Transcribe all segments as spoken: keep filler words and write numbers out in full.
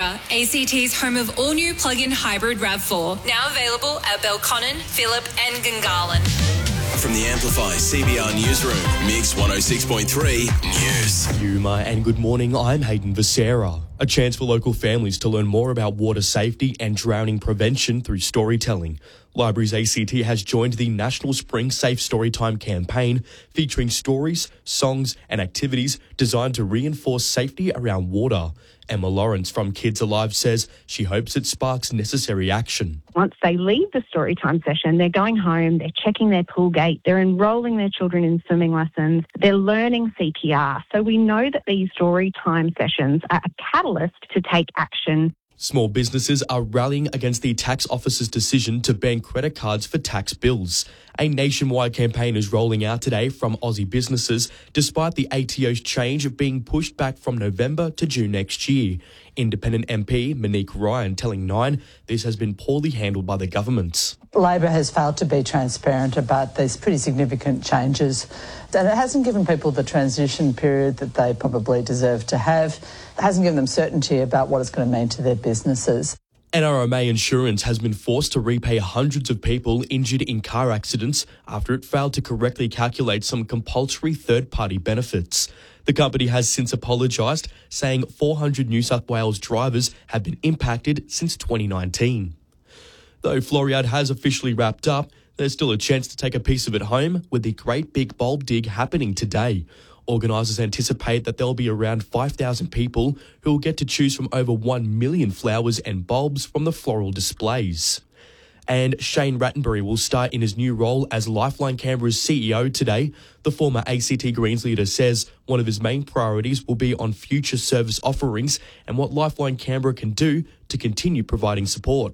Cora, A C T's home of all-new plug-in hybrid RAV four. Now available at Belconnen, Phillip and Gungahlin. From the Amplify C B R Newsroom, Mix one oh six point three News. Yuma, and good morning, I'm Hayden Becerra. A chance for local families to learn more about water safety and drowning prevention through storytelling. Libraries A C T has joined the National Spring Safe Storytime campaign, featuring stories, songs and activities designed to reinforce safety around water. Emma Lawrence from Kids Alive says she hopes it sparks necessary action. Once they leave the storytime session, they're going home, they're checking their pool gate, they're enrolling their children in swimming lessons, they're learning C P R. So we know that these storytime sessions are a catalyst to take action. Small businesses are rallying against the tax office's decision to ban credit cards for tax bills. A nationwide campaign is rolling out today from Aussie businesses, despite the A T O's change being pushed back from November to June next year. Independent M P Monique Ryan telling Nine this has been poorly handled by the government. Labor has failed to be transparent about these pretty significant changes, and it hasn't given people the transition period that they probably deserve to have. It hasn't given them certainty about what it's going to mean to their businesses. N R M A Insurance has been forced to repay hundreds of people injured in car accidents after it failed to correctly calculate some compulsory third-party benefits. The company has since apologised, saying four hundred New South Wales drivers have been impacted since twenty nineteen. Though Floriade has officially wrapped up, there's still a chance to take a piece of it home with the Great Big Bulb Dig happening today. Organisers anticipate that there'll be around five thousand people who will get to choose from over one million flowers and bulbs from the floral displays. And Shane Rattenbury will start in his new role as Lifeline Canberra's C E O today. The former A C T Greens leader says one of his main priorities will be on future service offerings and what Lifeline Canberra can do to continue providing support.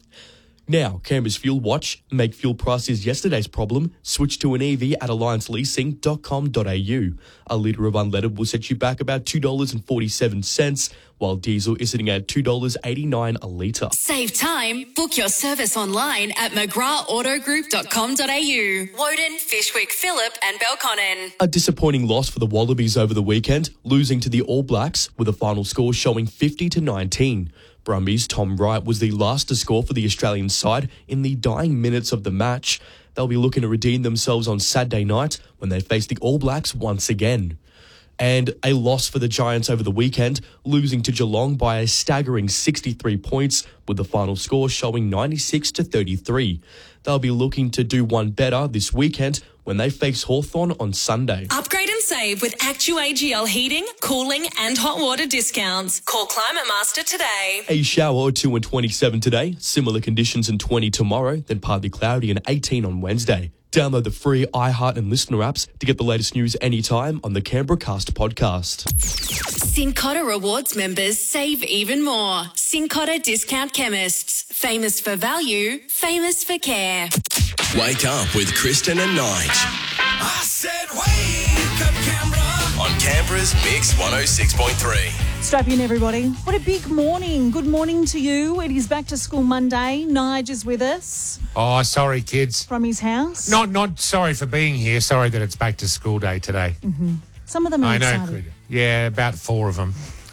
Now, Canberra's Fuel Watch. Make fuel prices yesterday's problem. Switch to an E V at alliance leasing dot com dot a u. A litre of unleaded will set you back about two dollars and forty-seven cents, while diesel is sitting at two dollars eighty-nine a litre. Save time. Book your service online at mcgrath auto group dot com dot a u. Woden, Fishwick, Phillip and Belconnen. A disappointing loss for the Wallabies over the weekend, losing to the All Blacks with a final score showing fifty to nineteen. Brumbies' Tom Wright was the last to score for the Australian side in the dying minutes of the match. They'll be looking to redeem themselves on Saturday night when they face the All Blacks once again. And a loss for the Giants over the weekend, losing to Geelong by a staggering sixty-three points, with the final score showing ninety-six to thirty-three. They'll be looking to do one better this weekend when they face Hawthorn on Sunday. Upgrade and save with Actu A G L heating, cooling and hot water discounts. Call Climate Master today. A shower or two and twenty-seven today, similar conditions and twenty tomorrow, then partly cloudy and eighteen on Wednesday. Download the free iHeart and Listener apps to get the latest news anytime on the Canberra Cast podcast. Cincotta Rewards members save even more. Cincotta Discount Chemists. Famous for value, famous for care. Wake up with Kristen and Nige. I said wake up, Canberra. On Canberra's Mix one oh six point three. Strap in, everybody. What a big morning. Good morning to you. It is back to school Monday. Nige is with us Oh, sorry, kids. from his house. Not not sorry for being here. Sorry that it's back to school day today. Some of them are I know. excited. Yeah, about four of them.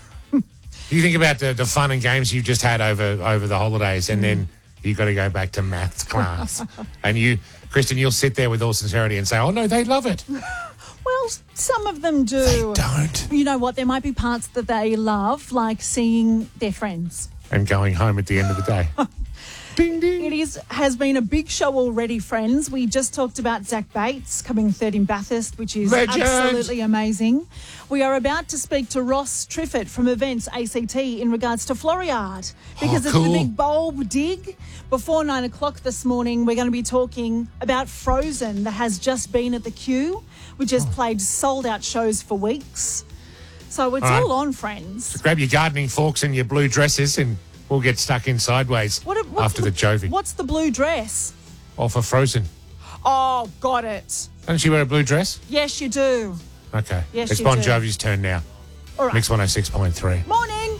You think about the, the fun and games you've just had over, over the holidays, and then you got to go back to maths class. And you, Kristen, you'll sit there with all sincerity and say, oh, no, they love it. Well, some of them do. They don't. You know what? There might be parts that they love, like seeing their friends. And going home at the end of the day. Ding, ding. It is has been a big show already, friends. We just talked about Zach Bates coming third in Bathurst, which is Legend. absolutely amazing. We are about to speak to Ross Triffett from Events A C T in regards to Floriade, because Oh, it's cool. the big bulb dig. Before nine o'clock this morning, we're going to be talking about Frozen that has just been at the Q, which has played sold-out shows for weeks. So it's All right. all on, friends. Grab your gardening forks and your blue dresses and we'll get stuck in sideways What, what's after the, the Jovi. What's the blue dress? Or for Frozen. Oh, got it. Doesn't she wear a blue dress? Yes, you do. Okay. Yes, it's you Bon do. Jovi's turn now. All right. Mix one oh six point three. Morning.